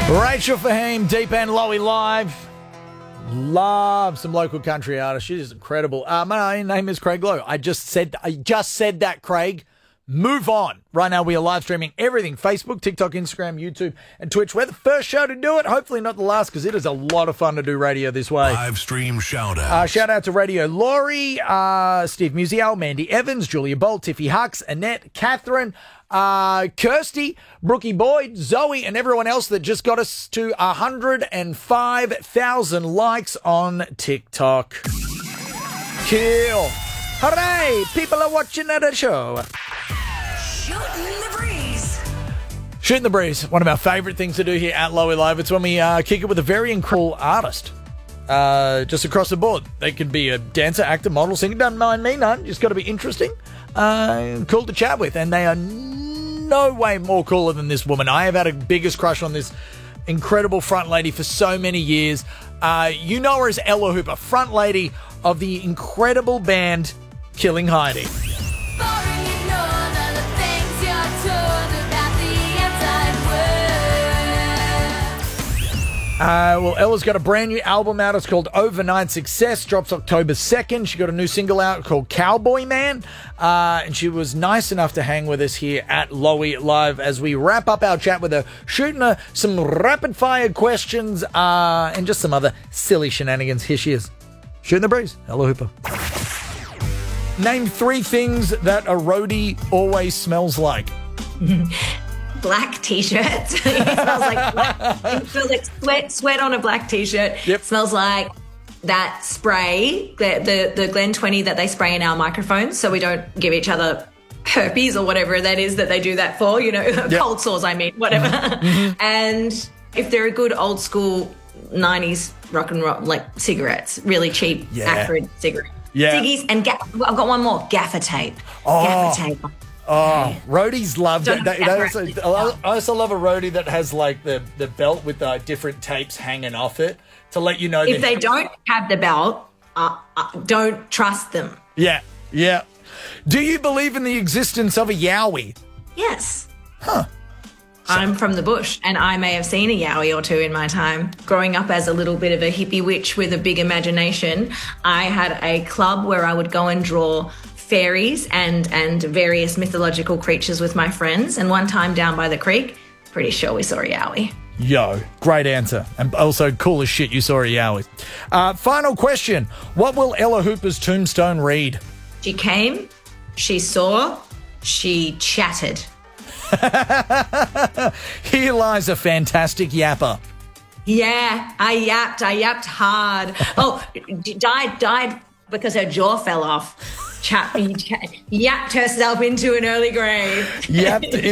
Rachel Fahim, Deep End Lowy Live. Love some local country artists. She is incredible. My name is Craig Lowe. I just said that, Craig. Move on. Right now we are live streaming everything. Facebook, TikTok, Instagram, YouTube, and Twitch. We're the first show to do it. Hopefully not the last, because it is a lot of fun to do radio this way. Live stream shout-out. Shout out to Radio Laurie, Steve Musial, Mandy Evans, Julia Bolt, Tiffy Hux, Annette, Catherine, Kirsty, Brookie Boyd, Zoe, and everyone else that just got us to 105,000 likes on TikTok. Kill. Hooray! People are watching at a show. Shooting the breeze. Shooting the breeze. One of our favourite things to do here at Lowy Live. It's when we kick it with a very incredible artist. Just across the board. They could be a dancer, actor, model, singer. Doesn't mind me none. Just got to be interesting. Cool to chat with. And they are no way more cooler than this woman. I have had a biggest crush on this incredible front lady for so many years. You know her as Ella Hooper, front lady of the incredible band Killing Heidi. Well, Ella's got a brand new album out. It's called Overnight Success. Drops October 2nd. She got a new single out called Cowboy Man. And she was nice enough to hang with us here at Lowy Live as we wrap up our chat with her, shooting her some rapid-fire questions and just some other silly shenanigans. Here she is. Shooting the breeze. Ella Hooper. Name 3 things that a roadie always smells like. Black t-shirts. It smells like sweat on a black t-shirt. Yep. Smells like that spray, the Glen 20 that they spray in our microphones so we don't give each other herpes or whatever that is that they do that for, cold sores, whatever. Mm-hmm. And if they're a good old school 90s rock and roll, like cigarettes, really cheap acrid cigarettes. Yeah. Ciggies and I've got one more, gaffer tape. Oh. Gaffer tape. Oh, roadies love that. I I also love a roadie that has like the belt with different tapes hanging off it to let you know. If they don't have the belt, don't trust them. Yeah. Do you believe in the existence of a yowie? Yes. Huh. I'm from the bush, and I may have seen a yowie or two in my time. Growing up as a little bit of a hippie witch with a big imagination, I had a club where I would go and draw fairies and various mythological creatures with my friends. And one time down by the creek, pretty sure we saw a yowie. Yo, great answer. And also cool as shit you saw a yowie. Final question. What will Ella Hooper's tombstone read? She came, she saw, she chatted. Here lies a fantastic yapper. Yeah, I yapped hard. Oh, died because her jaw fell off. Yapped herself into an early grave. Yapped